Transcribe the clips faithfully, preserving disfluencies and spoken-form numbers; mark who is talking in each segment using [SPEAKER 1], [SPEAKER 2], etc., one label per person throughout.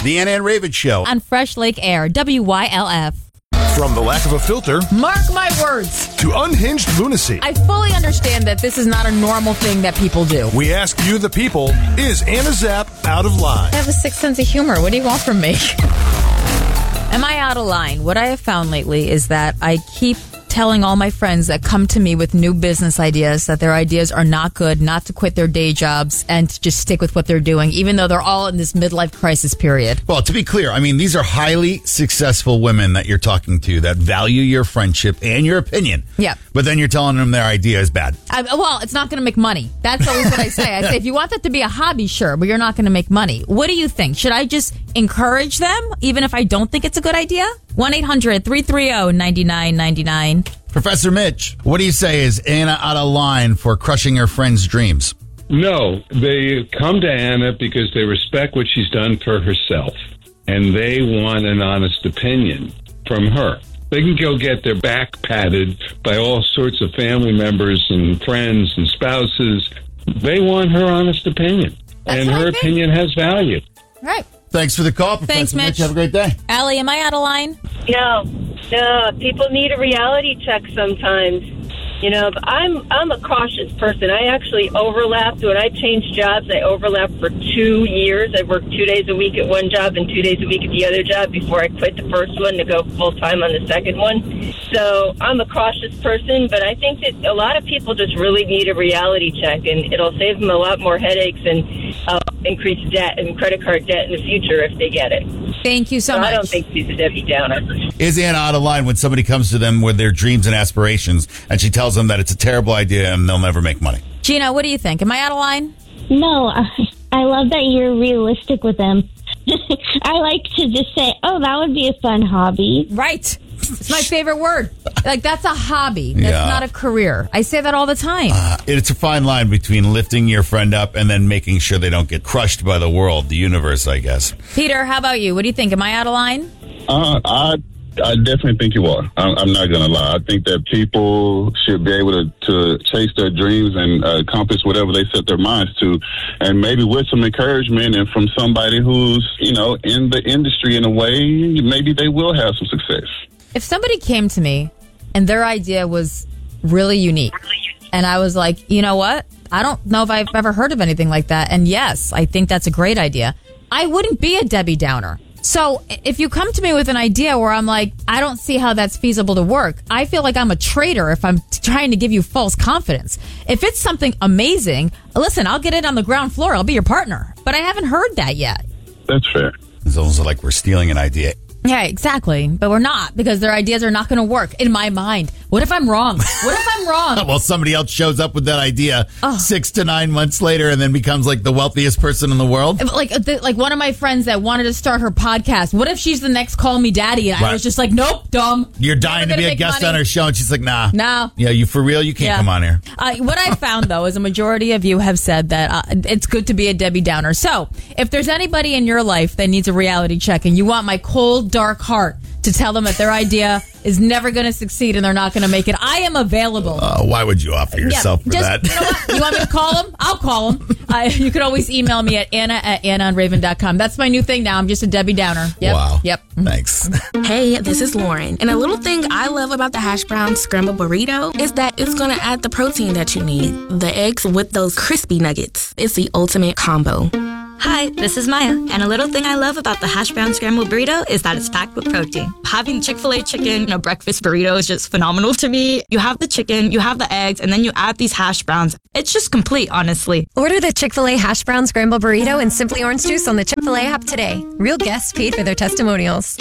[SPEAKER 1] The Anna and Raven Show.
[SPEAKER 2] On Fresh Lake Air, W Y L F.
[SPEAKER 3] From the lack of a filter
[SPEAKER 2] Mark my words.
[SPEAKER 3] to unhinged lunacy,
[SPEAKER 2] I fully understand that this is not a normal thing that people do.
[SPEAKER 3] we ask you, the people, is Anna Zapp out of line?
[SPEAKER 2] I have a sick sense of humor. What do you want from me? Am I out of line? What I have found lately is that I keep telling all my friends that come to me with new business ideas that their ideas are not good, not to quit their day jobs and to just stick with what they're doing, even though they're all in this midlife crisis period.
[SPEAKER 1] Well, to be clear, I mean, these are highly successful women that you're talking to that value your friendship and your opinion.
[SPEAKER 2] Yeah.
[SPEAKER 1] But then you're telling them their idea is bad.
[SPEAKER 2] I, well, it's not going to make money. That's always what I say. I say, if you want that to be a hobby, sure, but you're not going to make money. What do you think? Should I just encourage them, even if I don't think it's a good idea? one eight hundred three three zero nine nine nine nine.
[SPEAKER 1] Professor Mitch, what do you say? Is Anna out of line for crushing her friend's dreams?
[SPEAKER 4] No, they come to Anna because they respect what she's done for herself, and they want an honest opinion from her. They can go get their back patted by all sorts of family members and friends and spouses. They want her honest opinion,
[SPEAKER 2] That's
[SPEAKER 4] and
[SPEAKER 2] what
[SPEAKER 4] her
[SPEAKER 2] I think.
[SPEAKER 4] opinion has value.
[SPEAKER 2] Right.
[SPEAKER 1] Thanks for the call, Professor
[SPEAKER 2] Thanks, Mitch.
[SPEAKER 1] Have a great day.
[SPEAKER 2] Allie, am I out of line?
[SPEAKER 5] No, no. People need a reality check sometimes. You know, but I'm I'm a cautious person. I actually overlapped when I changed jobs. I overlapped for two years. I worked two days a week at one job and two days a week at the other job before I quit the first one to go full time on the second one. So I'm a cautious person, but I think that a lot of people just really need a reality check, and it'll save them a lot more headaches and uh, increase debt and credit card debt in the future if they get it.
[SPEAKER 2] Thank you so,
[SPEAKER 5] So
[SPEAKER 2] much.
[SPEAKER 5] I don't think she's a Debbie Downer.
[SPEAKER 1] Is Anna out of line when somebody comes to them with their dreams and aspirations and she tells them that it's a terrible idea and they'll never make money?
[SPEAKER 2] Gina, what do you think? Am I out of line?
[SPEAKER 6] No, I, I love that you're realistic with them. I like to just say, oh, that would be a fun hobby.
[SPEAKER 2] Right. It's my favorite word. Like, that's a hobby. That's
[SPEAKER 1] Yeah.
[SPEAKER 2] not a career. I say that all the time.
[SPEAKER 1] Uh, it's a fine line between lifting your friend up and then making sure they don't get crushed by the world, the universe, I guess.
[SPEAKER 2] Peter, how about you? What do you think? Am I out of line?
[SPEAKER 7] Uh, I I definitely think you are. I'm, I'm not going to lie. I think that people should be able to, to chase their dreams and uh, accomplish whatever they set their minds to. And maybe with some encouragement and from somebody who's, you know, in the industry in a way, maybe they will have some success.
[SPEAKER 2] If somebody came to me and their idea was really unique, and I was like, you know what? I don't know if I've ever heard of anything like that. And yes, I think that's a great idea. I wouldn't be a Debbie Downer. So if you come to me with an idea where I'm like, I don't see how that's feasible to work, I feel like I'm a traitor if I'm t- trying to give you false confidence. If it's something amazing, listen, I'll get it on the ground floor. I'll be your partner. But I haven't heard that yet.
[SPEAKER 7] That's fair.
[SPEAKER 1] It's almost like we're stealing an idea.
[SPEAKER 2] Yeah, exactly. But we're not, because their ideas are not going to work in my mind. What if I'm wrong? What if I'm wrong?
[SPEAKER 1] Well, somebody else shows up with that idea
[SPEAKER 2] Oh.
[SPEAKER 1] six to nine months later and then becomes like the wealthiest person in the world.
[SPEAKER 2] Like, the, like one of my friends that wanted to start her podcast. What if she's the next Call Me Daddy? And I
[SPEAKER 1] Right.
[SPEAKER 2] was just like, nope, dumb.
[SPEAKER 1] You're dying
[SPEAKER 2] Never
[SPEAKER 1] to be
[SPEAKER 2] gonna
[SPEAKER 1] a
[SPEAKER 2] make
[SPEAKER 1] guest
[SPEAKER 2] money.
[SPEAKER 1] on her show, and she's like, nah.
[SPEAKER 2] No.
[SPEAKER 1] Yeah, you for real? You can't
[SPEAKER 2] Yeah.
[SPEAKER 1] come on here.
[SPEAKER 2] Uh, what I found, though, is a majority of you have said that uh, it's good to be a Debbie Downer. So if there's anybody in your life that needs a reality check and you want my cold, dark heart to tell them that their idea is never going to succeed and they're not going to make it, I am available.
[SPEAKER 1] Uh, why would you offer yourself for
[SPEAKER 2] just,
[SPEAKER 1] that?
[SPEAKER 2] You know what? You want me to call them? I'll call them. Uh, you can always email me at Anna at Anna on Raven dot com. That's my new thing now. I'm just a Debbie Downer. Yep.
[SPEAKER 1] Wow.
[SPEAKER 2] Yep.
[SPEAKER 1] Thanks.
[SPEAKER 8] Hey, this is Lauren. And a little thing I love about the hash brown scrambled burrito is that it's going to add the protein that you need. The eggs with those crispy nuggets. It's the ultimate combo.
[SPEAKER 9] Hi, this is Maya, and a little thing I love about the hash brown scrambled burrito is that it's packed with protein. Having Chick-fil-A chicken in a breakfast burrito is just phenomenal to me. You have the chicken, you have the eggs, and then you add these hash browns. It's just complete, honestly.
[SPEAKER 10] Order the Chick-fil-A hash brown scrambled burrito and Simply Orange Juice on the Chick-fil-A app today. Real guests paid for their testimonials.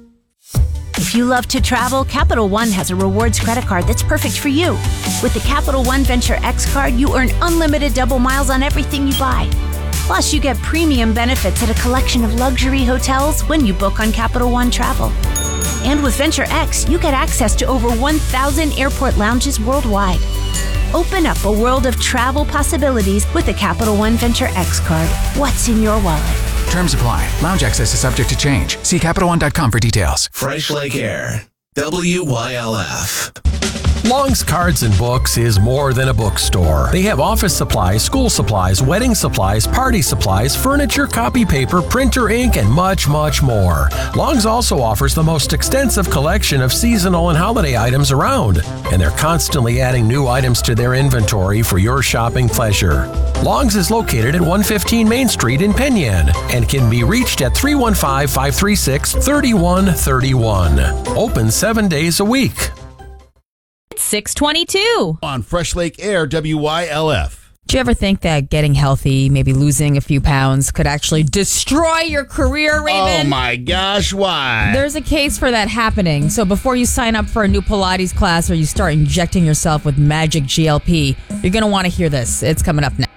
[SPEAKER 11] If you love to travel, Capital One has a rewards credit card that's perfect for you. With the Capital One Venture X card, you earn unlimited double miles on everything you buy. Plus, you get premium benefits at a collection of luxury hotels when you book on Capital One Travel. And with Venture X, you get access to over one thousand airport lounges worldwide. Open up a world of travel possibilities with the Capital One Venture X card. What's in your wallet?
[SPEAKER 12] Terms apply. Lounge access is subject to change. See Capital One dot com for details.
[SPEAKER 13] Fresh Lake Air. W Y L F. Long's Cards and Books is more than a bookstore. They have office supplies, school supplies, wedding supplies, party supplies, furniture, copy paper, printer ink, and much, much more. Long's also offers the most extensive collection of seasonal and holiday items around, and they're constantly adding new items to their inventory for your shopping pleasure. Long's is located at one fifteen Main Street in Penyan and can be reached at three one five, five three six, three one three one. Open seven days a week.
[SPEAKER 2] six twenty-two
[SPEAKER 1] on Fresh Lake Air, W Y L F.
[SPEAKER 2] Do you ever think that getting healthy, maybe losing a few pounds, could actually destroy your career, Raven?
[SPEAKER 1] Oh my gosh, why?
[SPEAKER 2] There's a case for that happening. So before you sign up for a new Pilates class or you start injecting yourself with magic G L P, you're going to want to hear this. It's coming up next.